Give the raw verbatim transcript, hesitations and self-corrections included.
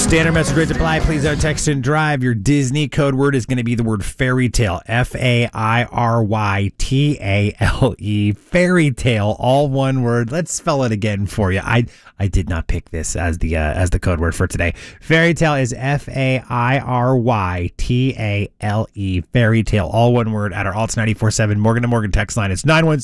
Standard message rates apply. Please don't text and drive. Your Disney code word is going to be the word fairy tale. F A I R Y T A L E. Fairy tale, all one word. Let's spell it again for you. I I did not pick this as the uh, as the code word for today. Fairy tale is F A I R Y T A L E. Fairy tale, all one word at our Alts ninety-four point seven Morgan to Morgan text line. It's nine one six